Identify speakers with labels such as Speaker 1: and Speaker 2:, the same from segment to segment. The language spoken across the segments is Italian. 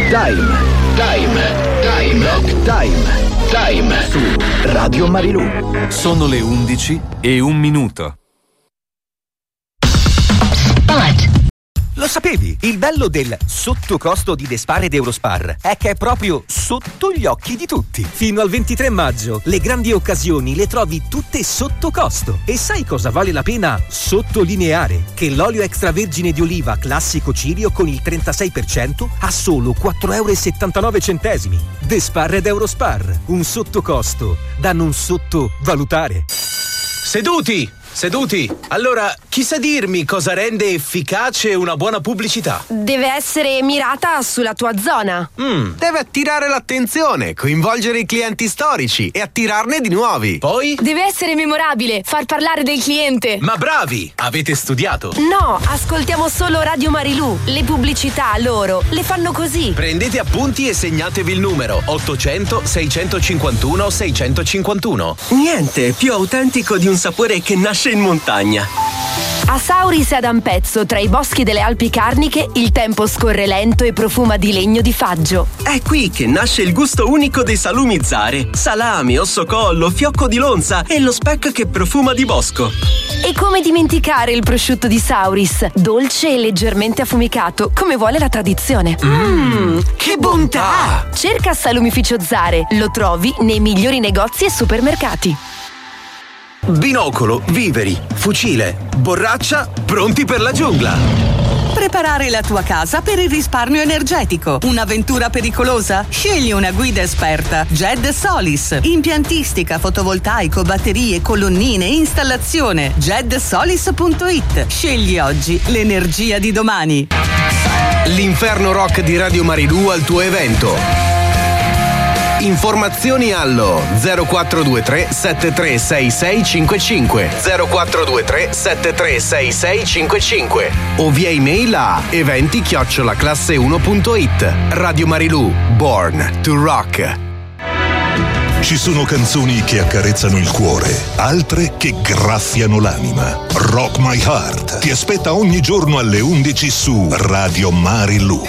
Speaker 1: Time su Radio Marilù.
Speaker 2: Sono le 11:01.
Speaker 3: Lo sapevi? Il bello del sottocosto di Despar ed Eurospar è che è proprio sotto gli occhi di tutti. Fino al 23 maggio le grandi occasioni le trovi tutte sotto costo. E sai cosa vale la pena sottolineare? Che l'olio extravergine di oliva classico Cirio con il 36% a solo 4,79 €. Despar ed Eurospar, un sottocosto da non sottovalutare.
Speaker 4: Seduti! Allora, chi sa dirmi cosa rende efficace una buona pubblicità?
Speaker 5: Deve essere mirata sulla tua zona.
Speaker 4: Deve attirare l'attenzione, coinvolgere i clienti storici e attirarne di nuovi. Poi?
Speaker 5: Deve essere memorabile, far parlare del cliente.
Speaker 4: Ma bravi! Avete studiato?
Speaker 5: No, ascoltiamo solo Radio Marilù. Le pubblicità loro le fanno così.
Speaker 4: Prendete appunti e segnatevi il numero 800 651 651.
Speaker 6: Niente più autentico di un sapore che nasce in montagna.
Speaker 5: A Sauris ad Ampezzo, tra i boschi delle Alpi Carniche, il tempo scorre lento e profuma di legno di faggio.
Speaker 6: È qui che nasce il gusto unico dei salumi Zare. Salami, ossocollo, fiocco di lonza e lo speck che profuma di bosco.
Speaker 5: E come dimenticare il prosciutto di Sauris, dolce e leggermente affumicato, come vuole la tradizione.
Speaker 6: Che bontà!
Speaker 5: Cerca Salumificio Zare, lo trovi nei migliori negozi e supermercati.
Speaker 4: Binocolo, viveri, fucile, borraccia, pronti per la giungla.
Speaker 7: Preparare la tua casa per il risparmio energetico. Un'avventura pericolosa? Scegli una guida esperta. Jed Solis. Impiantistica, fotovoltaico, batterie, colonnine, installazione. jedsolis.it. Scegli oggi l'energia di domani.
Speaker 4: L'Inferno Rock di Radio Marilù al tuo evento. Informazioni allo 0423 736655 0423 736655 o via email a eventi@classe1.it. Radio Marilù, born to rock.
Speaker 8: Ci sono canzoni che accarezzano il cuore, altre che graffiano l'anima. Rock My Heart ti aspetta ogni giorno alle 11 su Radio Marilù.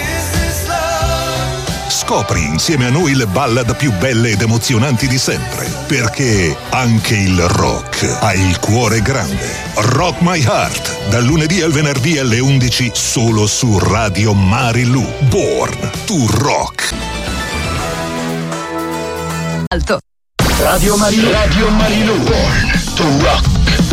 Speaker 8: Scopri insieme a noi le ballad più belle ed emozionanti di sempre, perché anche il rock ha il cuore grande. Rock My Heart, dal lunedì al venerdì alle 11 solo su Radio Marilù. Born to Rock.
Speaker 7: Alto.
Speaker 1: Radio Marilù. Born to rock.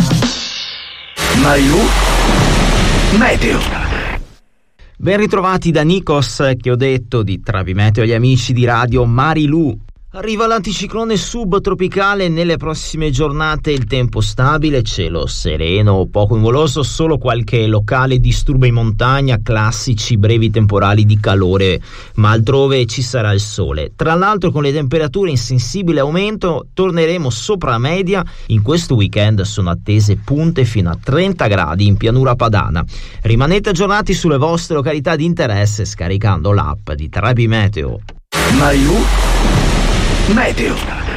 Speaker 1: Marilù Meteo.
Speaker 9: Ben ritrovati da Nikos, che ho detto di Travi Meteo agli amici di Radio Marilù. Arriva l'anticiclone subtropicale, nelle prossime giornate il tempo stabile, cielo sereno, poco nuvoloso, solo qualche locale disturbo in montagna, classici brevi temporali di calore, ma altrove ci sarà il sole. Tra l'altro con le temperature in sensibile aumento torneremo sopra la media, in questo weekend sono attese punte fino a 30 gradi in pianura padana. Rimanete aggiornati sulle vostre località di interesse scaricando l'app di Travi Meteo.
Speaker 1: Marilù Meteo.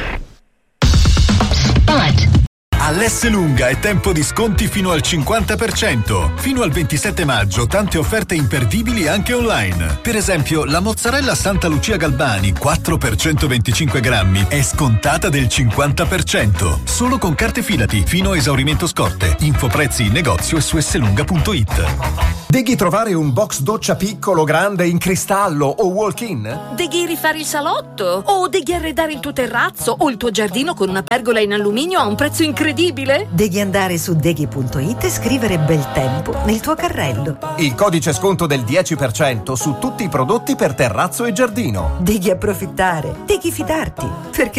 Speaker 10: All'Esselunga è tempo di sconti fino al 50%. Fino al 27 maggio tante offerte imperdibili anche online. Per esempio, la mozzarella Santa Lucia Galbani 4 per 125 grammi è scontata del 50%. Solo con carte Filati fino a esaurimento scorte. Info prezzi in negozio e su esselunga.it.
Speaker 11: Devi trovare un box doccia piccolo, grande, in cristallo o walk-in?
Speaker 12: Devi rifare il salotto? O devi arredare il tuo terrazzo o il tuo giardino con una pergola in alluminio a un prezzo incredibile?
Speaker 13: Devi andare su deghi.it e scrivere bel tempo nel tuo carrello.
Speaker 11: Il codice sconto del 10% su tutti i prodotti per terrazzo e giardino.
Speaker 13: Devi approfittare, devi fidarti, perché